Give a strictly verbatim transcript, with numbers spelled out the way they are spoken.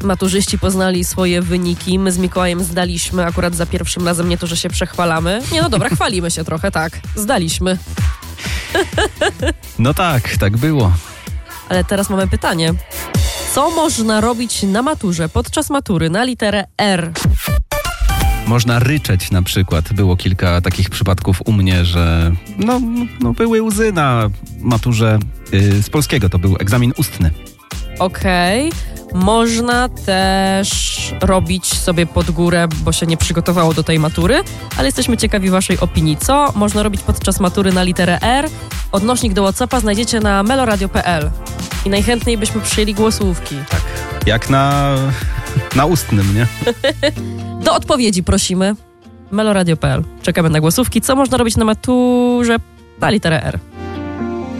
Maturzyści poznali swoje wyniki. My z Mikołajem zdaliśmy akurat za pierwszym razem, nie to, że się przechwalamy. Nie, no dobra, chwalimy się trochę, tak. Zdaliśmy. No tak, tak było. Ale teraz mamy pytanie. Co można robić na maturze, podczas matury, na literę R? Można ryczeć na przykład. Było kilka takich przypadków u mnie, że no, no były łzy na maturze yy, z polskiego. To był egzamin ustny. Okej. Okay. Można też robić sobie pod górę, bo się nie przygotowało do tej matury, ale jesteśmy ciekawi waszej opinii. Co można robić podczas matury na literę R? Odnośnik do WhatsAppa znajdziecie na meloradio kropka p l. I najchętniej byśmy przyjęli głosówki. Tak. Jak na, na ustnym, nie? Do odpowiedzi prosimy. meloradio kropka p l. Czekamy na głosówki. Co można robić na maturze na literę R?